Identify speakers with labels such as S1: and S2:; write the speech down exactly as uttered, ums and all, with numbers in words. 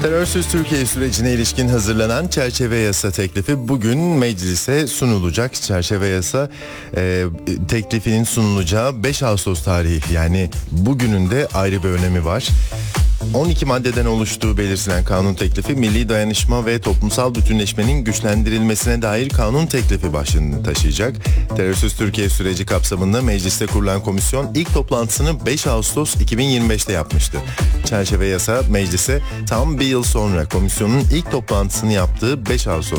S1: Terörsüz Türkiye sürecine ilişkin hazırlanan çerçeve yasa teklifi bugün meclise sunulacak. Çerçeve yasa e, teklifinin sunulacağı beş Ağustos tarihi, yani bugünün de ayrı bir önemi var. on iki maddeden oluştuğu belirtilen kanun teklifi, milli dayanışma ve toplumsal bütünleşmenin güçlendirilmesine dair kanun teklifi başlığını taşıyacak. Terörsüz Türkiye süreci kapsamında mecliste kurulan komisyon ilk toplantısını beş Ağustos iki bin yirmi beşte yapmıştı. Çerçeve yasa meclise tam bir yıl sonra komisyonun ilk toplantısını yaptığı beş Ağustos